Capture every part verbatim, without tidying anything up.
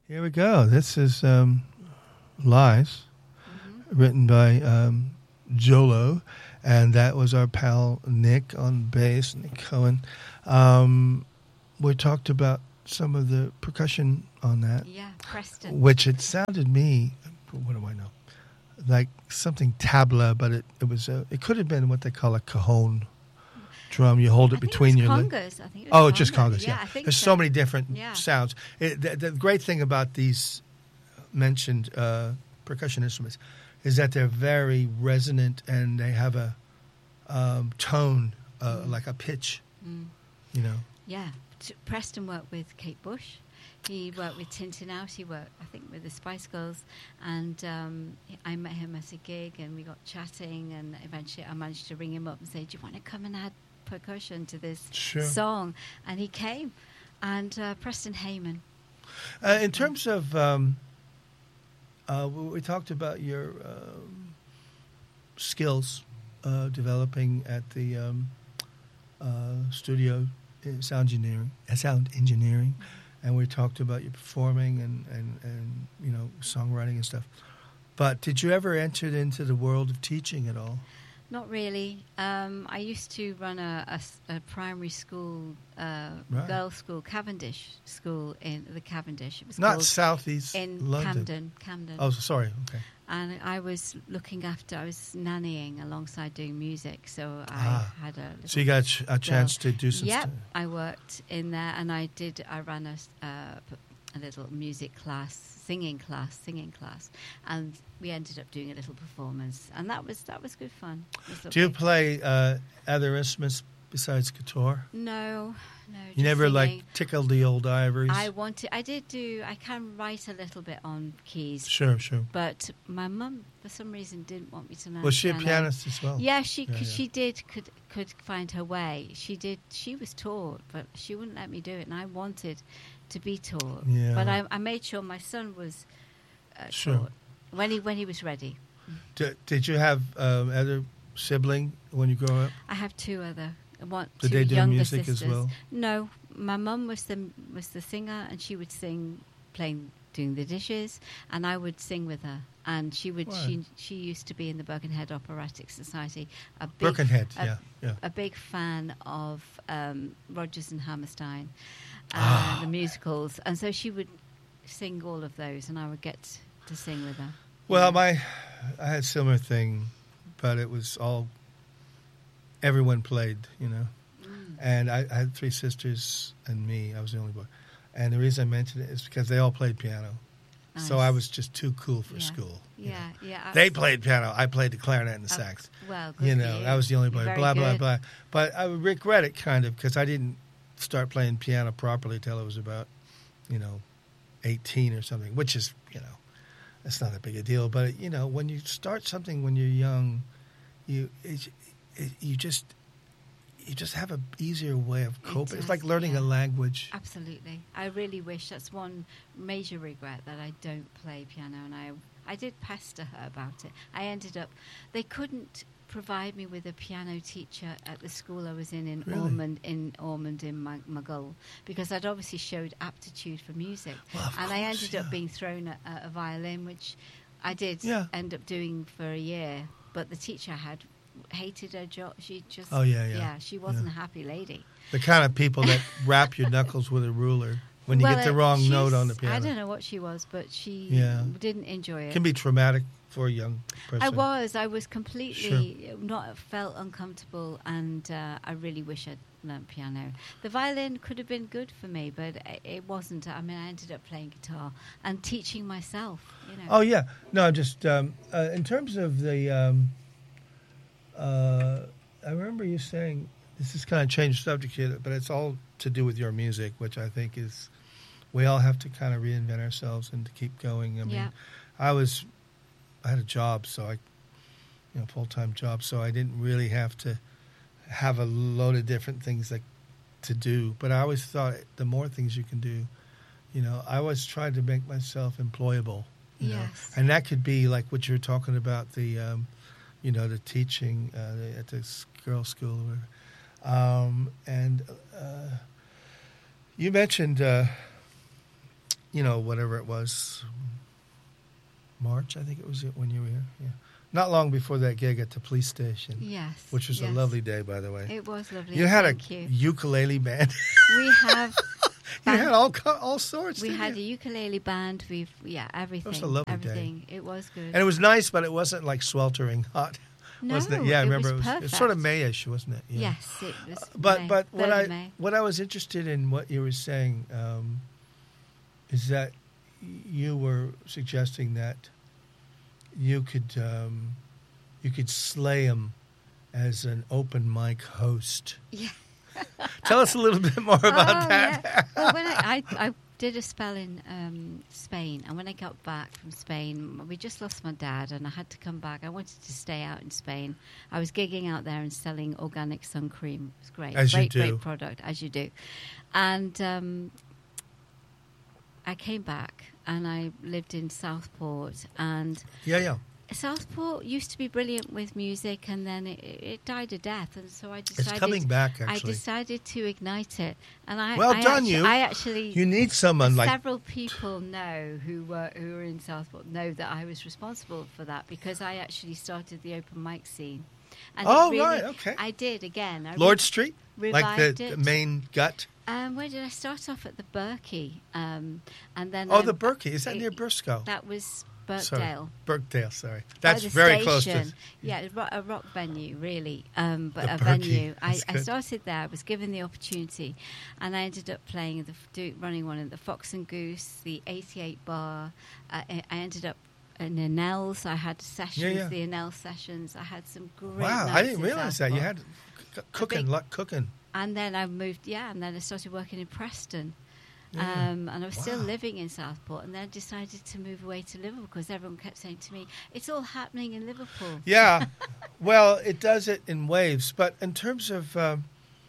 Here we go. This is um, Lies, mm-hmm. written by um, Jolo, and that was our pal Nick on bass, Nick Cohen. Um, we talked about some of the percussion on that. Yeah, Preston. Which it sounded me, what do I know, like something tabla, but it, it was a, it could have been what they call a cajon drum. You hold it I between think it was your congas. lips. I think it was Oh, congas. it's just congas. Yeah, yeah. I think there's so. so many different yeah. sounds. It, the, the great thing about these mentioned uh, percussion instruments is that they're very resonant and they have a um, tone, uh, mm. like a pitch. Mm. You know. Yeah, Preston worked with Kate Bush. He worked with Tintin Out. He worked, I think, with the Spice Girls. And um, I met him at a gig and we got chatting. And eventually I managed to ring him up and say, do you want to come and add percussion to this sure. song? And he came. And uh, Preston Heyman. Uh, in terms of, um, uh, we talked about your um, skills uh, developing at the um, uh, studio, sound engineering, sound engineering. Mm-hmm. And we talked about you performing and, and, and, you know, songwriting and stuff. But did you ever enter into the world of teaching at all? Not really. Um, I used to run a, a, a primary school, uh, right. girls' school, Cavendish School in the Cavendish. It was Not Southeast in London. Camden. Camden. Oh, sorry. Okay. And I was looking after, I was nannying alongside doing music, so I ah. had a So you got ch- a chance to do some yep, stuff? Yep, I worked in there, and I did, I ran a, uh, a little music class, singing class, singing class, and we ended up doing a little performance, and that was that was good fun. Was do you play uh, other instruments besides guitar? No, no. You never singing. like tickled the old ivories? I wanted. I did do. I can write a little bit on keys. Sure, sure. But my mum, for some reason, didn't want me to learn. Was she piano. a pianist as well? Yeah, she yeah, yeah. she did could could find her way. She did. She was taught, but she wouldn't let me do it, and I wanted to be taught. Yeah. But I, I made sure my son was uh, sure. taught when he when he was ready. Did, did you have um, other sibling when you grew up? I have two other. One, Did two they do younger music sisters. as well? No, my mum was the was the singer, and she would sing, playing, doing the dishes, and I would sing with her. And she would Wow. she she used to be in the Birkenhead Operatic Society. A big, Birkenhead, a, yeah, yeah. A big fan of um, Rodgers and Hammerstein, uh, Ah. the musicals, and so she would sing all of those, and I would get to sing with her. Well, yeah. my I had a similar thing, but it was all. Everyone played, you know, mm. and I, I had three sisters and me. I was the only boy, and the reason I mentioned it is because they all played piano, nice. So I was just too cool for yeah. school. Yeah, know. yeah. They played piano. I played the clarinet and the uh, sax. Well, good you know, you. I was the only boy. Very blah blah good. blah. But I would regret it kind of because I didn't start playing piano properly till I was about, you know, eighteen or something. Which is, you know, it's not a big a deal. But you know, when you start something when you're young, you it, it, you just. You just have an easier way of coping. It does, it's like learning yeah. a language. Absolutely. I really wish. That's one major regret, that I don't play piano. And I I did pester her about it. I ended up... They couldn't provide me with a piano teacher at the school I was in in really? Ormond in Ormond in Maghull, because I'd obviously showed aptitude for music. Well, of and course, I ended yeah. up being thrown at a violin, which I did yeah. end up doing for a year. But the teacher I had... hated her job. She just oh yeah yeah yeah she wasn't yeah. a happy lady. The kind of people that rap your knuckles with a ruler when you well, get the wrong uh, note on the piano. I don't know what she was, but she yeah. didn't enjoy it. It can be traumatic for a young person. I was I was completely sure. not felt uncomfortable, and uh, I really wish I'd learned piano. The violin could have been good for me, but it wasn't. I mean, I ended up playing guitar and teaching myself. You know. Oh yeah, no, just um, uh, in terms of the. Um, Uh, I remember you saying, this is kind of changed subject here, but it's all to do with your music, which I think is, we all have to kind of reinvent ourselves and to keep going. I mean, yeah. I was, I had a job, so I, you know, full-time job, so I didn't really have to have a load of different things like to do. But I always thought the more things you can do, you know, I always tried to make myself employable. You yes. know? And that could be like what you're talking about, the, um, you know, the teaching uh, at this girls' school. Or, um, and uh, you mentioned, uh, you know, whatever it was, March, I think it was when you were here. Yeah. Not long before that gig at the police station. Yes. Which was yes. a lovely day, by the way. It was lovely. You had Thank a you. ukulele band. We have. You had all co- all sorts. We didn't had you? a ukulele band. We've yeah everything. It was a lovely everything. day. It was good. And it was nice, but it wasn't like sweltering hot. No, wasn't it? Yeah, I it remember was it was, perfect. it's sort of Mayish, wasn't it? Yeah. Yes, it was. But May, but what early I May. what I was interested in what you were saying um, is that you were suggesting that you could um, you could slay him as an open mic host. Yeah. Tell us a little bit more about oh, that. Yeah. Well, when I, I, I did a spell in um, Spain, and when I got back from Spain, we just lost my dad, and I had to come back. I wanted to stay out in Spain. I was gigging out there and selling organic sun cream. It was great. As you great, do. Great product, as you do. And um, I came back, and I lived in Southport, and Yeah, yeah. Southport used to be brilliant with music, and then it, it died a death, and so I decided It's coming back, I actually. decided to ignite it, and I Well I done, actu- you. I actually You need someone like several people know who were who were in Southport know that I was responsible for that because I actually started the open mic scene. And it Oh, really- right, okay. I did again. I Lord Street, re- like the, revived the it. main gut. Um, where did I start off at the Berkey, um, and then Oh, I- the Berkey. Is that it- near Briscoe? That was Sorry. Birkdale. Birkdale, sorry. By That's the very close to. station. Yeah, a rock, a rock venue, really, um, but The a Berkey. venue. I, That's I good. started there. I was given the opportunity, and I ended up playing the do, running one at the Fox and Goose, the eighty-eight Bar. Uh, I I ended up in the Nels. I had sessions, Yeah, yeah. the Nels sessions. I had some great. Wow, nights I didn't in realize that. You Southport. had c- cooking, big- luck cooking. And then I moved, yeah, and then I started working in Preston. Yeah. Um, and I was still Wow. living in Southport, and then I decided to move away to Liverpool because everyone kept saying to me, "It's all happening in Liverpool." Yeah, well, it does it in waves. But in terms of um,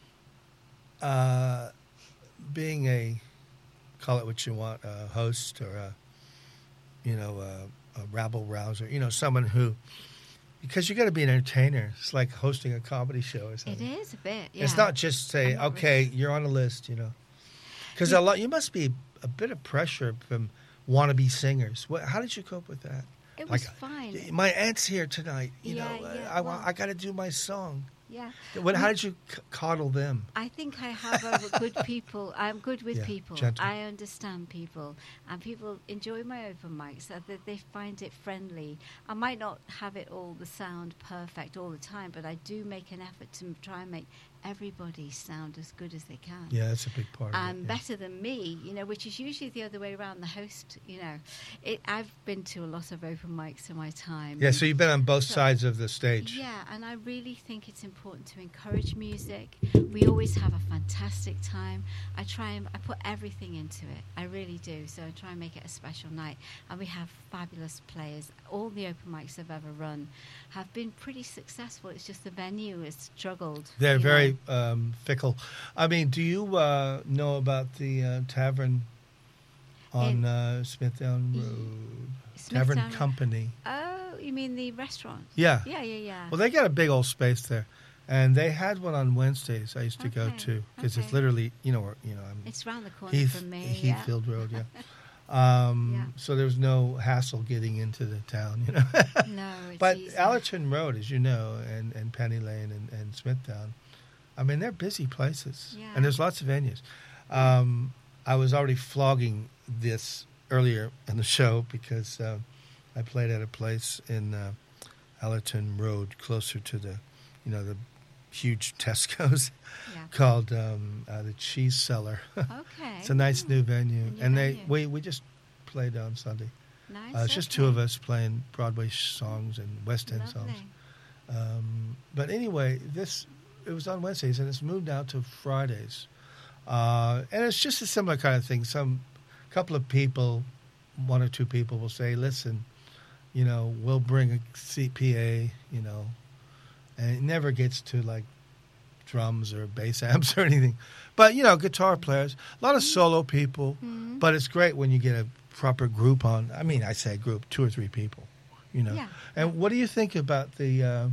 uh, being a, call it what you want, a host or a, you know, a, a rabble rouser, you know, someone who, because you got to be an entertainer. It's like hosting a comedy show or It something. is a bit. Yeah. It's not just say, I'm not okay, really- you're on a list, you know. Because a lot, you must be a bit of pressure from wannabe singers. What, how did you cope with that? It was like, fine. My aunt's here tonight. You Yeah, know, yeah, I, well- I got to do my song. Yeah. What, how did you c- coddle them? I think I have a good people. I'm good with Yeah, people. gentle. I understand people, and people enjoy my open mics. Uh, They, they find it friendly. I might not have it all the sound perfect all the time, but I do make an effort to try and make everybody sound as good as they can. Yeah, that's a big part of And it. yeah. better than me, you know, which is usually the other way around. The host, you know, it, I've been to a lot of open mics in my time. Yeah, so you've been on both So- sides of the stage. Yeah, and I really think it's important to encourage music. We always have a fantastic time. I try and I put everything into it. I really do. So I try and make it a special night. And we have fabulous players. All the open mics I've ever run have been pretty successful. It's just the venue has struggled. They're you know. very um, fickle. I mean, do you uh, know about the uh, tavern on In- uh, Smithdown Y- Road? Tavern Smithtown- Company. Oh, you mean the restaurant? Yeah. Yeah, yeah, yeah. Well, they got a big old space there, and they had one on Wednesdays. I used to go Okay, to because it's okay. literally, you know, where- you know, I'm It's round the corner Heath, from me. Heathfield Road. Yeah. Um, Yeah. So there was no hassle getting into the town, you know. Yeah. No, it's But easy. Allerton Road, as you know, and, and Penny Lane and, and Smithtown, I mean, they're busy places. Yeah. And there's lots of venues. Um, I was already flogging this earlier in the show because uh, I played at a place in uh, Allerton Road, closer to the, you know, the huge Tesco's, Yeah. called um, uh, the Cheese Cellar. Okay. It's a nice new venue. A new and they venue. we, we just played on Sunday. Nice. Uh, it's just okay. two of us playing Broadway sh- songs and West End songs. Lovely. Um, but anyway, this it was on Wednesdays and it's moved now to Fridays, uh, and it's just a similar kind of thing. Some couple of people, one or two people will say, "Listen, you know, we'll bring a C P A," you know, and it never gets to like drums or bass amps or anything. But you know, guitar players, a lot of solo people. Mhm. But it's great when you get a proper group on. I mean, I say group, two or three people. You know. Yeah. And what do you think about the uh,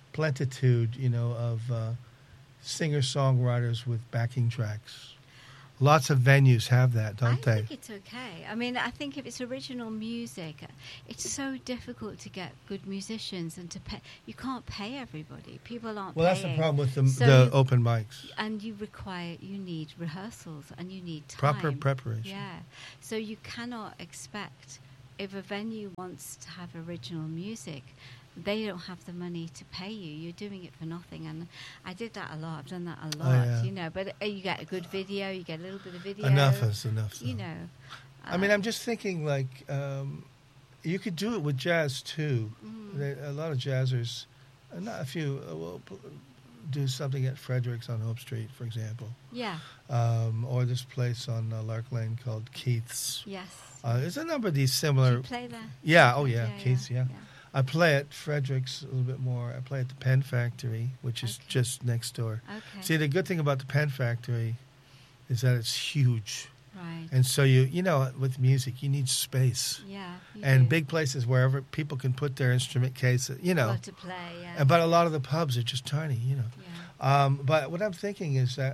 plentitude, you know, of uh, singer-songwriters with backing tracks Lots of venues have that, don't I they? think it's okay. I mean, I think if it's original music, it's so difficult to get good musicians and to pay. You can't pay everybody. People aren't Well, that's paying. the problem with the, So the you- open mics. And you require, you need rehearsals and you need time. Proper preparation. Yeah. So you cannot expect, if a venue wants to have original music, they don't have the money to pay you. You're doing it for nothing. And I did that a lot. I've done that a lot, Oh, yeah. you know. But uh, you get a good video, you get a little bit of video. Enough is enough. You though. know. I mean, Uh, I'm just thinking, like, um, you could do it with jazz, too. Mm. There- A lot of jazzers, uh, not a few, uh, will p- do something at Fredericks on Hope Street, for example. Yeah. Um, or this place on uh, Lark Lane called Keith's. Yes. Uh, there's a number of these Do similar. you play there? Yeah, oh yeah, Keith's, yeah. yeah. I play at Fredericks a little bit more. I play at the Pen Factory, which is Okay. just next door. Okay. See, the good thing about the Pen Factory is that it's huge. right. And so you, you know, with music, you need space. Yeah. you And do. big places wherever people can put their instrument case, you know. Got to play. Yeah. And, but a lot of the pubs are just tiny, you know. yeah. Um, but what I'm thinking is that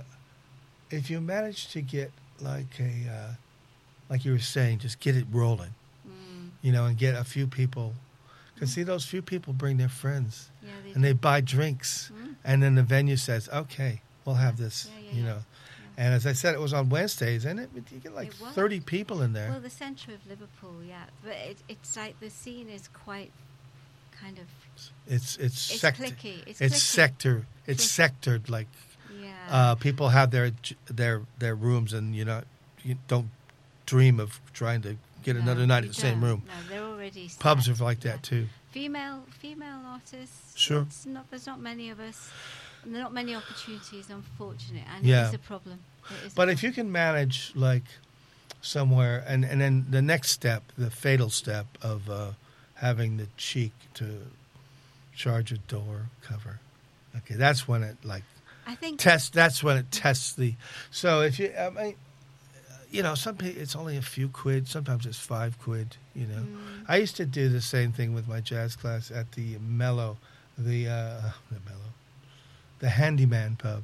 if you manage to get like a, uh, like you were saying, just get it rolling, Mm. you know, and get a few people. Because see, those few people bring their friends Yeah. They and they do. buy drinks. Mm. And then the venue says, okay, we'll have this, Yeah, yeah, you yeah. know. And as I said, it was on Wednesdays, and it you get like It was. thirty people in there. Well, the centre of Liverpool, yeah. But it, it's like the scene is quite kind of. It's it's It's sector. clicky. It's, It's clicky. sector. It's Click- sectored. Like Yeah. uh, people have their their their rooms, and you know you don't dream of trying to get No, another night you at the same don't. room. No, they're already. Pubs set. are like that Yeah. too. Female female artists. Sure. It's not, there's not many of us. And there are not many opportunities, unfortunately, and Yeah. it is a problem. It is a But if problem. you can manage like somewhere, and and then the next step, the fatal step of uh, having the cheek to charge a door cover. Okay, that's when it like I think test. That's when it tests the. So if you, I mean, you know, some people it's only a few quid. Sometimes it's five quid. You know, Mm. I used to do the same thing with my jazz class at the Mellow, the uh, the Mellow, the Handyman pub,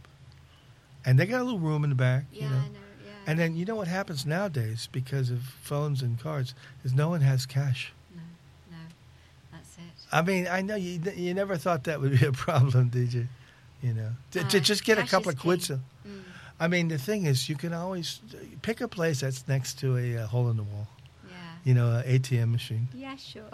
and they got a little room in the back. Yeah, you know. I know. Yeah. And then you know what happens nowadays because of phones and cards is no one has cash. no, no, that's it. I mean, I know you you never thought that would be a problem, did you? You know, to, to Uh, just get a cash couple is of quid. king. So, Mm. I mean, the thing is, you can always pick a place that's next to a, uh hole in the wall. Yeah. You know, an A T M machine, Yeah, sure.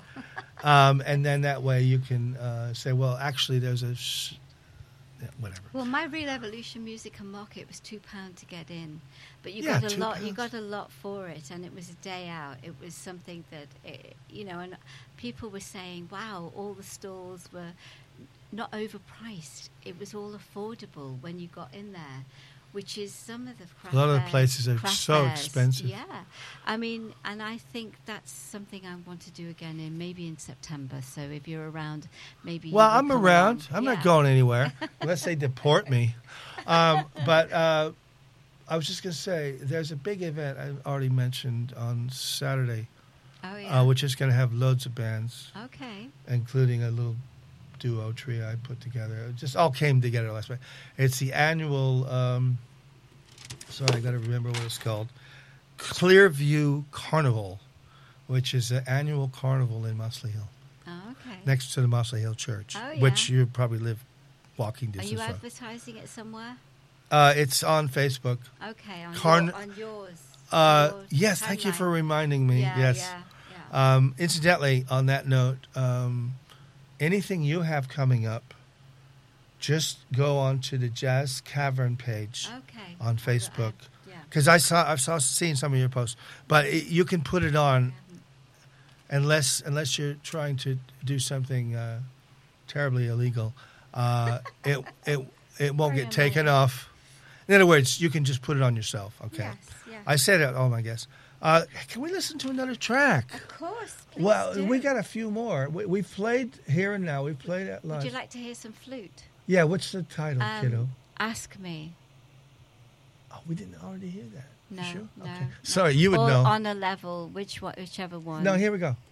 um, and then that way you can uh, say, well, actually, there's a sh- yeah, whatever. Well, my Real Evolution Music and Market was two pound to get in, but you Yeah, got a two lot. You pounds. got a lot for it, and it was a day out. It was something that it, you know, and people were saying, "Wow, all the stalls were not overpriced. It was all affordable when you got in there." Which is some of the craft A lot of the fairs- places are craft so fairs. expensive. Yeah, I mean, and I think that's something I want to do again in maybe in September. So if you're around, maybe. you Well, will I'm come around. along. I'm Yeah. not going anywhere unless they deport me. Um, but uh, I was just going to say, there's a big event I already mentioned on Saturday, Oh yeah. uh, which is going to have loads of bands, okay. including a little duo trio I put together. It just all came together last night. It's the annual. Um, sorry, I got to remember what it's called. Clearview Carnival, which is an annual carnival in Mossley Hill, Oh, okay. next to the Mossley Hill Church, Oh, yeah. which you probably live walking Are distance you from. advertising it somewhere? Uh, it's on Facebook. Okay, on, Carn- your, on yours. Uh, your yes, thank you timeline. for reminding me. Yeah, yes. yeah, yeah. Um, incidentally, on that note, um, anything you have coming up, just go on to the Jazz Cavern page okay. on I- I- Facebook. yeah. Because I saw I've saw seen some of your posts, but it, you can put it on I haven't- unless unless you're trying to do something uh, terribly illegal. Uh, it it it won't Very get taken unlikely. off. In other words, you can just put it on yourself. Okay. Yes, yes. I say that all my guests. Uh, can we listen to another track? Of course. Please Well, do. we got a few more. We, we've played Here and Now. We've played at Would lunch. you like to hear some flute? Yeah, what's the title, Um, kiddo? Ask Me. Oh, we didn't already hear that. You No, sure? no, Okay. no. Sorry, you would or know. On a Level, which one, whichever one. No, here we go.